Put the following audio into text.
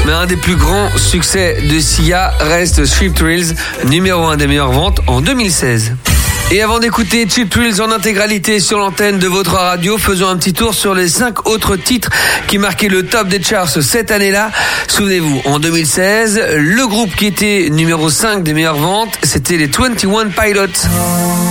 Mais un des plus grands succès de Sia reste Cheap Thrills, numéro 1 des meilleures ventes en 2016. Et avant d'écouter Cheap Thrills en intégralité sur l'antenne de votre radio, faisons un petit tour sur les 5 autres titres qui marquaient le top des charts cette année-là. Souvenez-vous, en 2016, le groupe qui était numéro 5 des meilleures ventes, c'était les 21 Pilots.